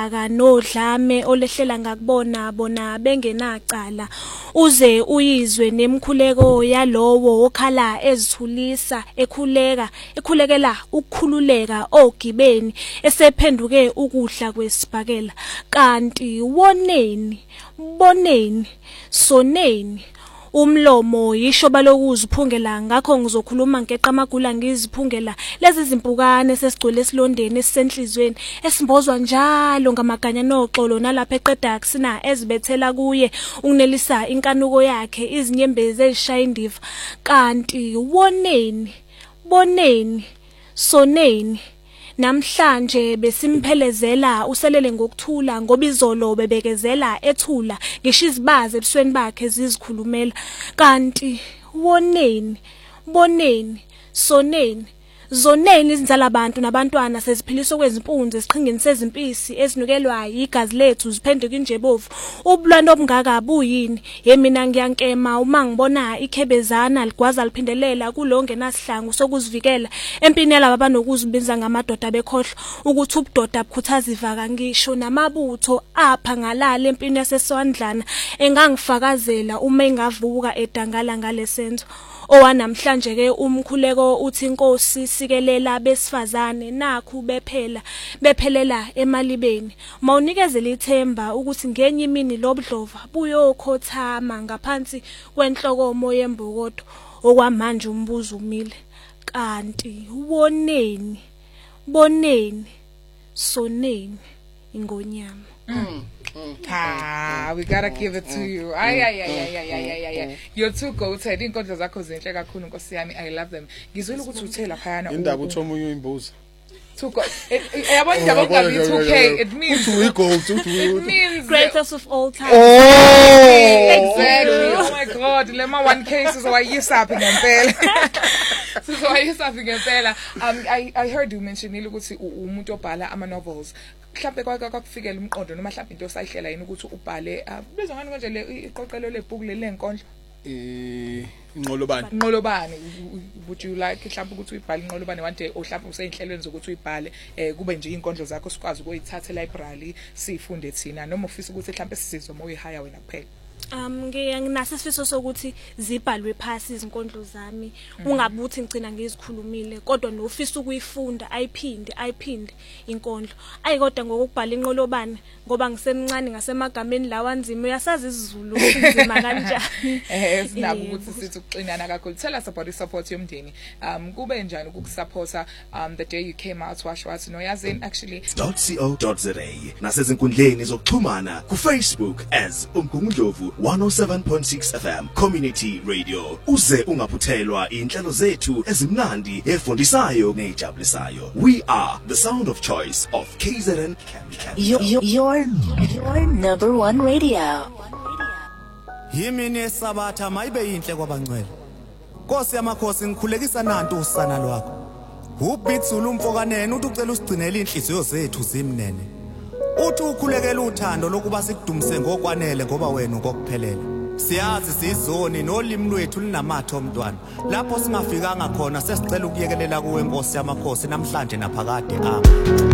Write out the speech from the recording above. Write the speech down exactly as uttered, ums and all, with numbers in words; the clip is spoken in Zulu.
aka nodlame olehlela ngakubona bona bengenacala uze uyizwe nemkhuleko yalowo okhala ezithulisa ekhuleka ekhulekela ukukhululeka ogibeni esephenduke ukudla kwesibhakela kanti woneni boneni soneni umlomo yisho balokuziphungela ngakho ngizokhuluma ngeqa amagula ngiziphungela lezi zimpukane sesigcwele esilondeni esisenhlizweni esimbozwa njalo ngamaganya noxolo nalapha eqeda kusina ezibethela kuye unelisa inkanuko yakhe izinyembezi ezishaya indiva kanti woneni boneni soneni namhlanje besimphelezela uselele ngokuthula ngoba izolo bebekezela ethula ngisho izibaze ebusweni bakhe zizikhulumela kanti woneni boneni soneni zoneni izinzala abantu nabantwana seziphiliswa kwezimpunzi esiqhingeni sezimpisi ezinukelwa igazi lethu ziphenduka injebovu ubulwane obungaka buyini yemina ngiyankema uma ngibona ikhebezana ligwaza liphindelela kulonke nasihlangu sokuzivikela empini yalabo abanokuzibinza ngamadoda bekhohlwa ukuthi ubudoda bukhuthaza ivaka ngisho namabutho apha ngalala empini yaseswandlana engangifakazela uma engavuka edangala ngalesenzo owanamhlanje ke umkhuleko uthi inkosi sikelela besifazane nakhu bephela bephelela emalibeni mawunikezela ithemba ukuthi ngenye imini lobudlova buyokhothama ngaphansi kwenhlokomo yembokodo okwamanje umbuzo umile kanti woneni boneni soneni ingonyama. Mm. Ah, we gotta give it to you. Ay ay ay ay ay ay ay ay. You're too goated. Inkondlo zakho zinhle kakhulu Nkosi yami. I love them. Ngizwile ukuthi uthe laphayana indaba uthoma uyimbuza. Two go. Yabona indaba ngabi two K. It means we go to it means greatest of all time. Oh, exactly. Oh my God. Lema one case is why you sapping ngempela. So why you sapping ngempela. Um I I heard you mention ukuthi umuntu obhala ama novels. Mhlawumbe kwake kwakufikela umqondo noma mhlawumbe into osayihlela yini ukuthi ubhale bizwa ngani konje le iqoqelo lebhuku lenkondlo eh inqolobane inqolobane would you like mhlawumbe ukuthi uyibhale inqolobane one day or mhlawumbe useyinhlelweni zokuthi uyibhale eh kube nje inkondlo zakho sikwazi ukuyithatha library sifunde thina noma ufisa ukuthi mhlawumbe sisizwe uma uyihaya wena kuphela. Um ngiyanginaso isifiso sokuthi zibhalwe phasi izinkondlo zami ungabuthi ngicina ngizikhulumile kodwa nofisa ukuyifunda ayiphinde ayiphinde inkondlo ayikodwa ngokubhala inqolobane ngoba ngisemncane ngasemagameni lawanzima uyasazi isizulu sinzima kanjani eh sinabo ukuthi sithi ukuxinana kakhulu. Tell us about the support yomndeni um kube njani ukukusupporta um the day you came out washo wathi no yazini actually .co.za nasezinkundleni zokuxhumana ku Facebook as uMgungundlovu one oh seven point six F M Community Radio uze ungaphuthelwa inhlelo zethu ezimnandi efundisayo nejabulisayo. We are the sound of choice of K Z N your, your, your, your number one radio. Yimini esabatha mayibe inhle kwabangcwele Nkosi yamakhosi ngikhulekisa nantu usana lwakho uBitsulu umfokanene uthi ucela usigcinele inhliziyo zethu zimnene uthi ukhulekela uthando lokuba sikudumise ngokwanele ngoba wena ukokuphelele siyazi sizoni nolimi lwethu linamatho omntwana lapho singafikanga khona sesicela ukuyekelela kuwe Nkosi yamakhosi namhlanje naphakade apha.